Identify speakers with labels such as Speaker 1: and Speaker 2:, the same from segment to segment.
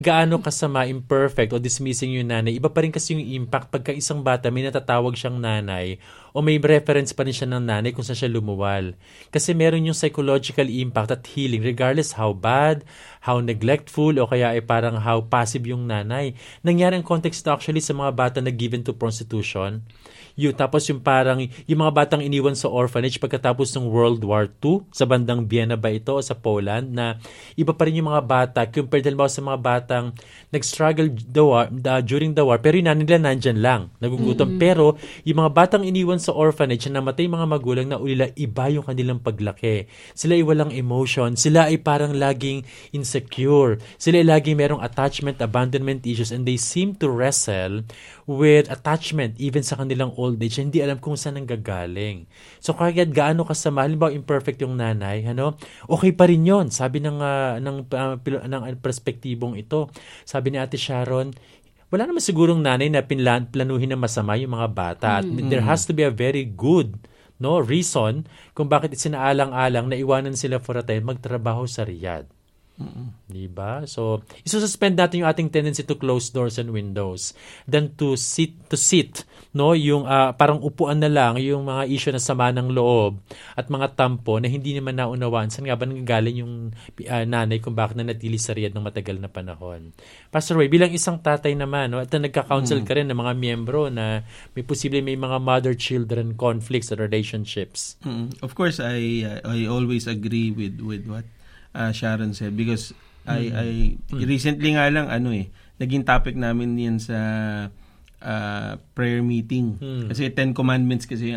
Speaker 1: gaano kasama, imperfect o dismissing yung nanay, iba pa rin kasi yung impact pagka isang bata may natatawag siyang nanay o may reference pa rin siya ng nanay kung saan siya lumuwal. Kasi meron yung psychological impact at healing regardless how bad, how neglectful o kaya ay parang how passive yung nanay. Nangyari ang context actually sa mga bata na given to prostitution. Tapos yung parang yung mga batang iniwan sa orphanage pagkatapos ng World War II sa bandang Vienna ba ito o sa Poland, na iba pa rin yung mga bata compared sa mga batang nag-struggle during the war pero yung nanay nila nandyan lang nagugutom. Pero yung mga batang iniwan sa orphanage na namatay mga magulang na ulila, iba yung kanilang paglaki. Sila ay walang emotion, sila ay parang laging insecure, sila ay laging merong attachment, abandonment issues, and they seem to wrestle with attachment even sa kanilang old age. Hindi alam kung saan nanggagaling. So kaya gaano kasama, halimbawa imperfect yung nanay, okay pa rin yon. Sabi ng perspektibong ito, sabi ni Ate Sharon, wala naman sigurong nanay na planuhin na masama yung mga bata. At there has to be a very good reason kung bakit isinaalang-alang na iwanan sila for a time magtrabaho sa Riyadh. Diba? So, isususpend natin yung ating tendency to close doors and windows than to sit, yung parang upuan na lang yung mga issue na sama ng loob at mga tampo na hindi naman naunawaan. Saan nga ba nanggagaling yung nanay kung bakit nanatili sa Riyadh ng matagal na panahon? Pastor Ray, bilang isang tatay naman, at nagka-counsel ka rin ng mga miyembro na may posible may mga mother-children conflicts or relationships.
Speaker 2: Of course, I always agree with what Sharon said, because I recently nga lang naging topic namin yan sa prayer meeting. Kasi 10 commandments kasi yung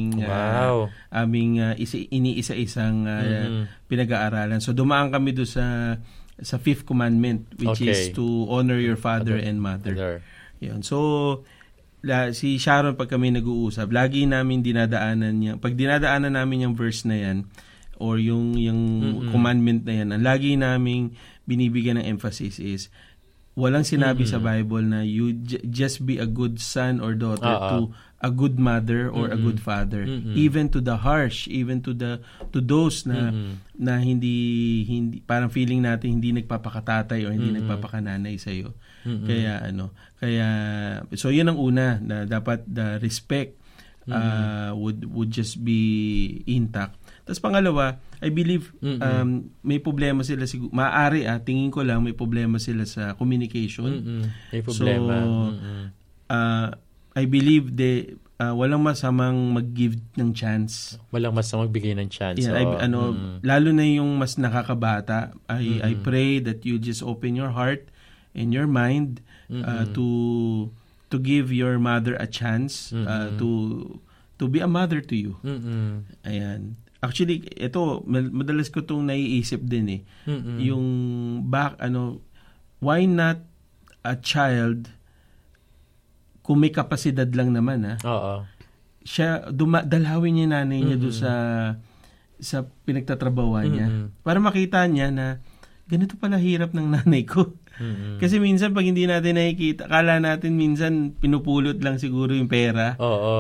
Speaker 2: aming iniisa-isang pinag-aaralan. So dumaan kami do sa 5th commandment, which is to honor your father and mother. Yun. So si Sharon, pag kami nag-uusap, lagi namin pag dinadaanan namin yung verse na yan or yung commandment na yan, ang lagi naming binibigyan ng emphasis is walang sinabi sa Bible na you just be a good son or daughter to a good mother or a good father, even to the harsh, even to those na hindi parang feeling natin hindi nagpapakatatay o hindi nagpapakananay sa iyo. Kaya so yun ang una, na dapat the respect would just be intact. Tapos pangalawa, I believe may problema sila maaari tingin ko lang may problema sila sa communication.
Speaker 1: May problema.
Speaker 2: So I believe walang masamang mag-give ng chance.
Speaker 1: Walang masamang magbigay ng chance.
Speaker 2: Lalo na yung mas nakakabata, I pray that you just open your heart and your mind to give your mother a chance to be a mother to you. Ayan. Actually, ito madalas ko tong naiisip din yung why not a child kung may kapasidad lang naman siya dalhawin niya nanay niya doon sa pinagtatrabawan niya para makita niya na ganito pala hirap ng nanay ko. Kasi minsan pag hindi natin nakikita, akala natin minsan pinupulot lang siguro yung pera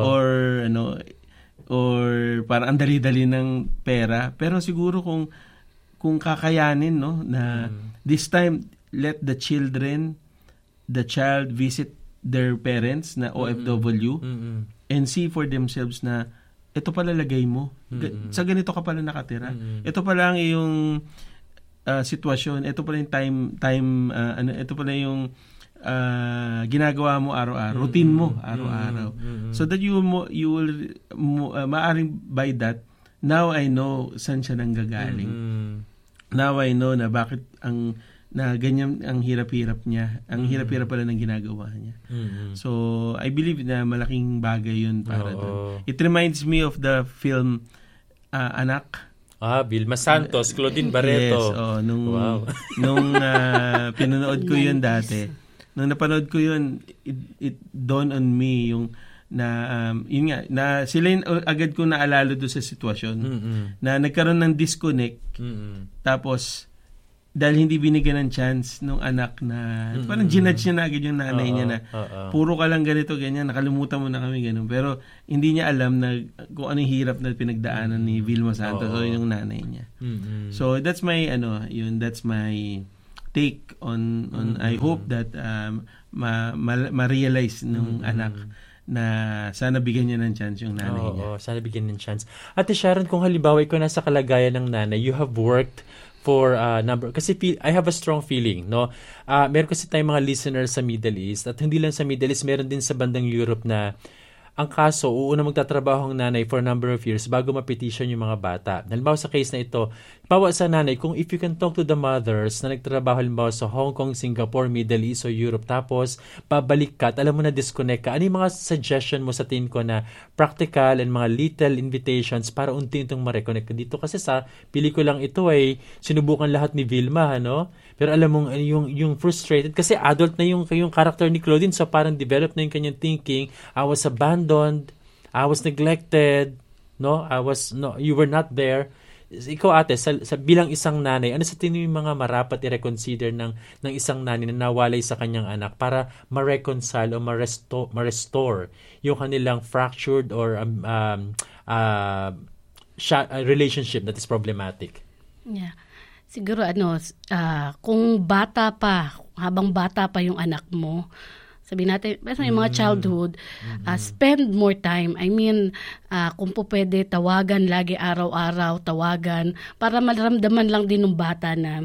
Speaker 2: or parang ang dali-dali ng pera, pero siguro kung kakayanin na this time let the child visit their parents na OFW and see for themselves na ito pala lagay mo, sa ganito ka pala nakatira, ito pala ang iyong sitwasyon, ito pala yung ito pala yung ginagawa mo araw-araw, routine mo araw-araw. So that you will maaring by that, now I know saan siya nanggagaling. Now I know na bakit na ganyan ang hirap-hirap niya. Ang hirap-hirap pala ng ginagawa niya. So I believe na malaking bagay yun para doon. It reminds me of the film Anak.
Speaker 1: Vilma Santos, Claudine Barreto.
Speaker 2: Yes, nung pinanood ko yun dati. Nung napanood ko yun, it dawned on me yung yun nga, na sila yung agad ko naalala doon sa sitwasyon na nagkaroon ng disconnect. Tapos dahil hindi binigyan ng chance nung anak na parang ginudge niya na agad yung nanay niya na puro ka lang ganito, ganyan, nakalimutan mo na kami, ganun. Pero hindi niya alam na kung anong hirap na pinagdaanan ni Vilma Santos o yung nanay niya. So that's my take on I hope that ma-realize nung anak na sana bigyan niya ng chance yung nanay niya.
Speaker 1: Oo, sana bigyan ng chance. Ate Sharon, kung halimbawa ikaw nasa kalagayan ng nanay, you have worked for kasi I have a strong feeling, no? Meron kasi tayong mga listeners sa Middle East, at hindi lang sa Middle East, meron din sa bandang Europe na ang kaso, uuna magtatrabaho ang nanay for a number of years bago ma-petition yung mga bata. Halimbawa sa case na ito, bawa sa nanay, kung if you can talk to the mothers na nagtrabaho halimbawa sa Hong Kong, Singapore, Middle East o Europe, tapos pabalik ka at alam mo na disconnect ka, ano yung mga suggestion mo sa tingin ko na practical and mga little invitations para unti-untong ma-reconnect ka dito? Kasi sa pelikulang ito ay sinubukan lahat ni Vilma, no? Pero alam mo yung frustrated kasi adult na yung character ni Claudine, so parang develop na yung kanyang thinking. I was abandoned, I was neglected, no? You were not there. Ikaw ate, sa bilang isang nanay, ano sa tingin mo yung mga marapat i-reconsider ng isang nanay na nawalay sa kanyang anak para ma-reconcile o ma-restore yung kanilang fractured or relationship that is problematic?
Speaker 3: Yeah. Siguro kung habang bata pa yung anak mo, sabihin natin, yung mga childhood, spend more time. I mean, kung po pwede, tawagan lagi araw-araw, tawagan, para maramdaman lang din ng bata na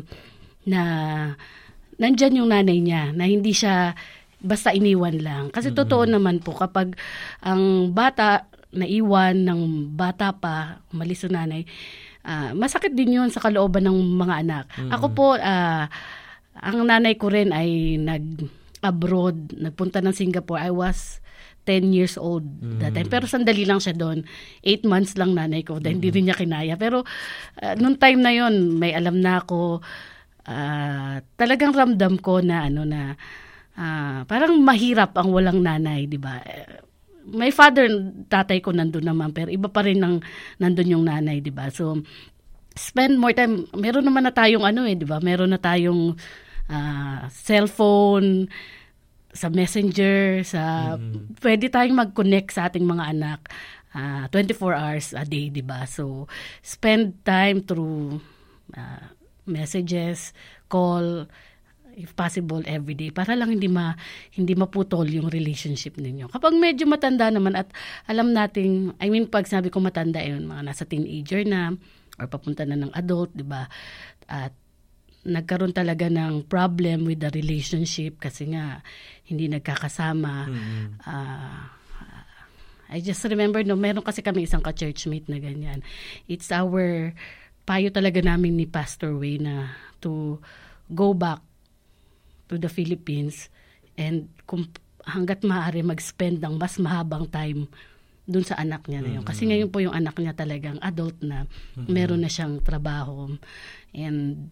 Speaker 3: nandyan yung nanay niya, na hindi siya basta iniwan lang. Kasi totoo naman po, kapag ang bata naiwan ng bata pa, umalis yung nanay, masakit din yun sa kalooban ng mga anak. Ako po, ang nanay ko rin ay nag-abroad, nagpunta ng Singapore. I was 10 years old that time. Pero sandali lang siya doon. 8 months lang nanay ko, dahil hindi rin niya kinaya. Pero nung time na yon, may alam na ako, talagang ramdam ko na parang mahirap ang walang nanay, di ba? My father, tatay ko nandun naman, pero iba pa rin nandun yung nanay, di ba? So, spend more time. Meron naman na tayong di ba? Meron na tayong cellphone, sa messenger, pwede tayong mag-connect sa ating mga anak 24 hours a day, di ba? So, spend time through messages, call, if possible, everyday, para lang hindi maputol yung relationship ninyo. Kapag medyo matanda naman at alam nating, pag sabi ko matanda, yun, mga nasa teenager na, or papunta na ng adult, di ba? At nagkaroon talaga ng problem with the relationship kasi nga, hindi nagkakasama. I just remember, meron kasi kami isang ka-churchmate na ganyan. It's our payo talaga namin ni Pastor Wayne na to go back to the Philippines and hanggat maaari mag-spend ng mas mahabang time dun sa anak niya na yun. Kasi ngayon po yung anak niya talagang adult na, meron na siyang trabaho and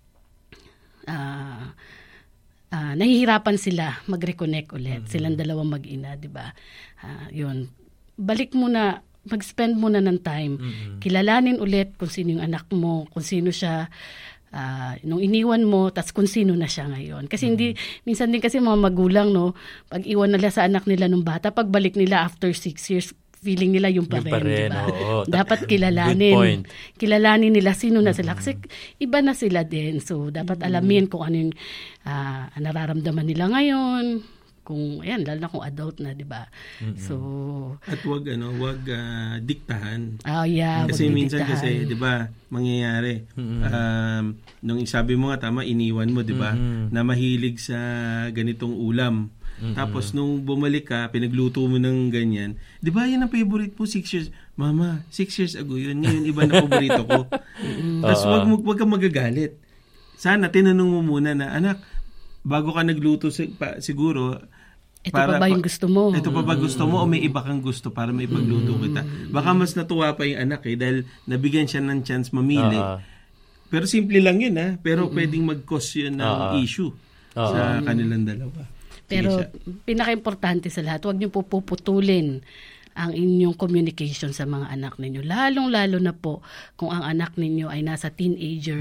Speaker 3: nahihirapan sila mag-reconnect ulit. Silang dalawang mag-ina, di ba? Yun. Balik muna, mag-spend muna ng time. Kilalanin ulit kung sino yung anak mo, kung sino siya, nung iniwan mo, tas kung sino na siya ngayon. Kasi minsan din kasi mga magulang, pag iwan nila sa anak nila nung bata, pagbalik nila after 6 years, feeling nila yung pa rin, diba? Dapat kilalanin nila sino na sila. Kasi iba na sila din. So, dapat alamin kung ano yung nararamdaman nila ngayon. Kung, lalo na kung adult na, di ba? So,
Speaker 2: at wag diktahan.
Speaker 3: Kasi
Speaker 2: minsan kasi, di ba, mangyayari. Nung sabi mo nga, tama, iniwan mo, di ba, na mahilig sa ganitong ulam. Tapos nung bumalik ka, pinagluto mo ng ganyan. Di ba, yan ang favorite po, 6 years. Mama, 6 years ago yun. Ngayon, iba na paborito ko. Tapos wag kang magagalit. Sana, tinanong mo muna na, anak, bago ka nagluto siguro,
Speaker 3: ito pa ba yung gusto mo?
Speaker 2: Ito pa ba gusto mo o may iba kang gusto para may pagluto kita? Baka mas natuwa pa yung anak dahil nabigyan siya ng chance mamili. Pero simple lang yun pero pwedeng mag-cause yun ng issue sa kanilang dalawa.
Speaker 3: Pero pinaka-importante sa lahat, huwag niyo po puputulin ang inyong communication sa mga anak ninyo. Lalong-lalo na po kung ang anak ninyo ay nasa teenager,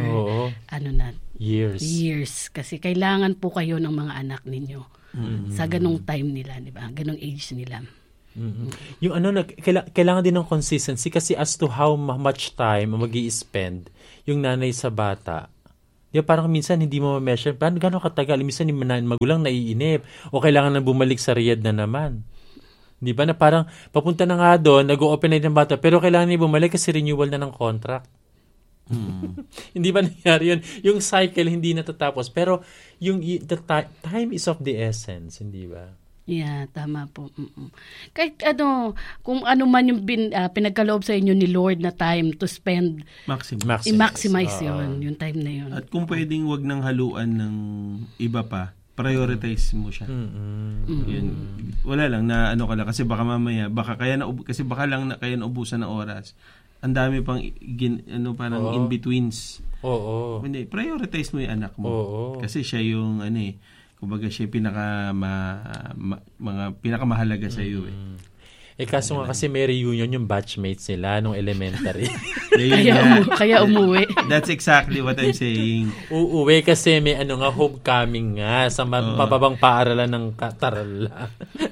Speaker 3: years. Kasi kailangan po kayo ng mga anak ninyo sa ganong time nila, di ba? Ganong age nila.
Speaker 1: Yung kailangan din ng consistency kasi as to how much time mag-i-spend yung nanay sa bata. Di ba, parang minsan hindi mo ma-measure. Paano gano'ng katagal? Minsan yung magulang naiinip o kailangan na bumalik sa Riyadh na naman. Di ba, na parang papunta na nga doon, nag-o-open na ng bata, pero kailangan niya bumalik kasi renewal na ng contract. Hindi ba nangyari yun? Yung cycle hindi natatapos. Pero the time is of the essence, hindi ba?
Speaker 3: Yeah, tama po. Kahit kung ano man yung pinagkaloob sa inyo ni Lord na time to spend, i-maximize yun, yung time na yun.
Speaker 2: At kung pwedeng wag nang haluan ng iba pa, prioritize mo siya. Yun. Wala lang na ka lang kasi baka mamaya kaya naubusan ng oras. Ang dami pang parang in betweens.
Speaker 1: Oo.
Speaker 2: Hindi, prioritize mo 'yung anak mo. Kasi siya yung kumbaga siya pinakamahalaga sa iyo
Speaker 1: kaso nga kasi may reunion yung batchmates nila nung elementary.
Speaker 3: Kaya umuwi.
Speaker 2: That's exactly what I'm saying.
Speaker 1: Uuwi kasi may homecoming nga sa mababang paaralan ng Tarlac.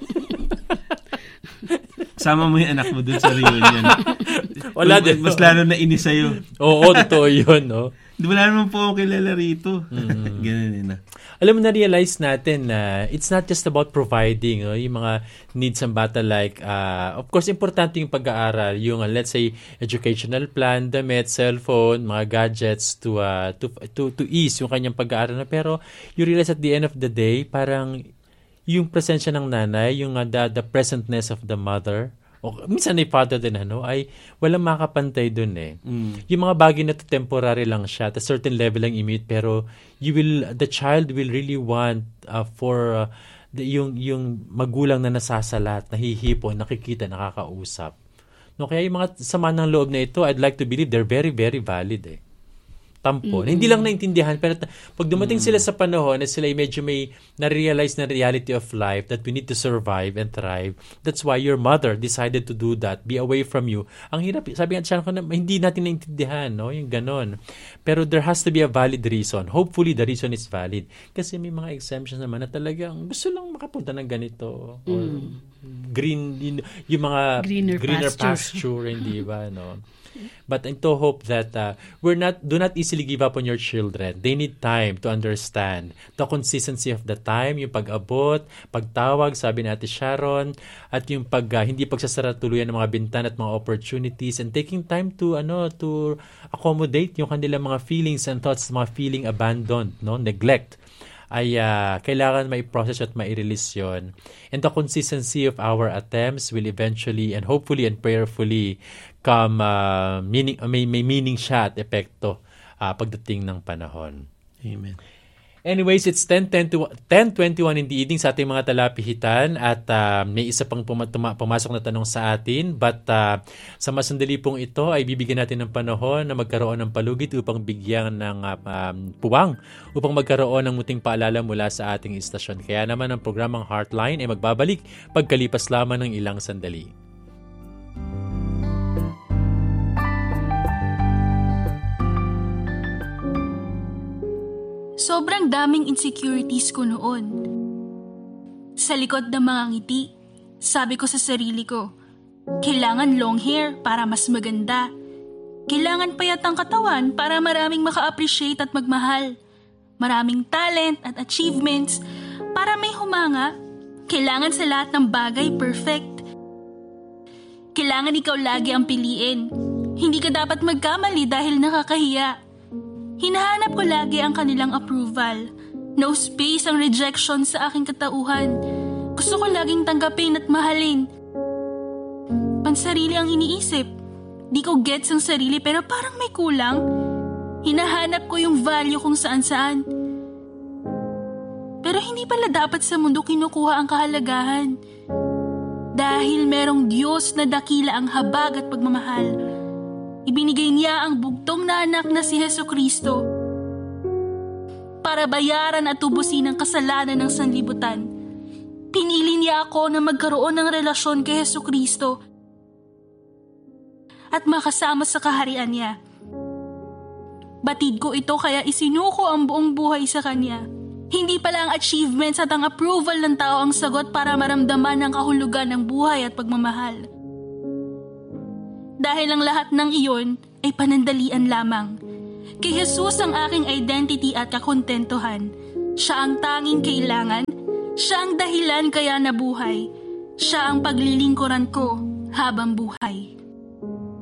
Speaker 2: Sama mo yung anak mo dun sa reunion.
Speaker 1: Wala din.
Speaker 2: Mas lalo na inis sa'yo.
Speaker 1: Oo, totoo yun, no?
Speaker 2: Wala naman po akong kilala rito. Ganun na.
Speaker 1: Alam mo, na-realize natin na it's not just about providing yung mga needs ng bata like, of course, importante yung pag-aaral, yung let's say, educational plan, damit, cellphone, mga gadgets to ease yung kanyang pag-aaral. Pero you realize at the end of the day, parang yung presensya ng nanay, yung the presentness of the mother, o minsan ay father din ay walang makapantay dun Yung mga bagay na to temporary lang siya, at a certain level lang i-meet, pero the child will really want for yung magulang na nasasalat, nahihipon, nakikita, nakakausap. No, kaya yung mga sama ng loob na ito, I'd like to believe they're very, very valid Tampo. Hindi lang naintindihan, pero pag dumating sila sa panahon na sila medyo may na-realize na reality of life that we need to survive and thrive, that's why your mother decided to do that, be away from you. Ang hirap, sabi nga siya, hindi natin naintindihan, yung ganon. Pero there has to be a valid reason. Hopefully, the reason is valid. Kasi may mga exemptions naman na talagang gusto lang makapunta ng ganito. Or green, yung mga greener pasture, hindi ba, no? But to hope that do not easily give up on your children. They need time to understand the consistency of the time, yung pag-abot, pagtawag, sabi ni Ate Sharon, at yung hindi pagsasara tuluyan ng mga bintan at mga opportunities, and taking time to accommodate yung kanilang mga feelings and thoughts, mga feeling abandoned, neglect. Ay kailangan mai-process at mai-release yun. And the consistency of our attempts will eventually and hopefully and prayerfully come may meaning siya at epekto pagdating ng panahon.
Speaker 2: Amen.
Speaker 1: Anyways, it's 10:21 in the evening sa ating mga talapihitan at may isa pang pumasok na tanong sa atin, but sa masandali pong ito ay bibigyan natin ng panahon na magkaroon ng palugit upang bigyan ng puwang upang magkaroon ng muting paalala mula sa ating istasyon. Kaya naman ang programang Heartline ay magbabalik pagkalipas lamang ng ilang sandali.
Speaker 4: Sobrang daming insecurities ko noon. Sa likod ng mga ngiti, sabi ko sa sarili ko, kailangan long hair para mas maganda. Kailangan payat ang katawan para maraming maka-appreciate at magmahal. Maraming talent at achievements para may humanga. Kailangan sa lahat ng bagay perfect. Kailangan ikaw lagi ang piliin. Hindi ka dapat magkamali dahil nakakahiya. Hinahanap ko lagi ang kanilang approval. No space ang rejection sa aking katauhan. Gusto ko laging tanggapin at mahalin. Pansarili ang iniisip. Di ko gets ang sarili pero parang may kulang. Hinahanap ko yung value kung saan-saan. Pero hindi pala dapat sa mundo kinukuha ang kahalagahan. Dahil merong Diyos na dakila ang habag at pagmamahal. Ibinigay niya ang bugtong na anak na si Jesucristo para bayaran at tubusin ang kasalanan ng sanlibutan. Pinili niya ako na magkaroon ng relasyon kay Jesucristo at makasama sa kaharian niya. Batid ko ito kaya isinuko ang buong buhay sa kanya. Hindi pala ang achievements at ang approval ng tao ang sagot para maramdaman ang kahulugan ng buhay at pagmamahal. Dahil ang lahat ng iyon ay panandalian lamang. Kay Jesus ang aking identity at kakontentuhan. Siya ang tanging kailangan. Siya ang dahilan kaya nabuhay. Siya ang paglilingkuran ko habang buhay.